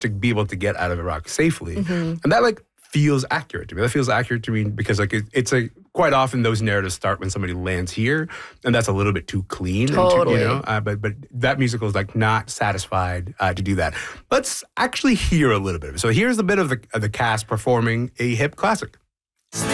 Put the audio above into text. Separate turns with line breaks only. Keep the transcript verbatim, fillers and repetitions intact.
to be able to get out of Iraq safely.
Mm-hmm.
And that like feels accurate to me. That feels accurate to me because like it, it's a quite often those narratives start when somebody lands here, and that's a little bit too clean.
Totally.
And too, you know, uh, but but that musical is like not satisfied uh, to do that. Let's actually hear a little bit of it. So here's a bit of the of the cast performing a hip classic.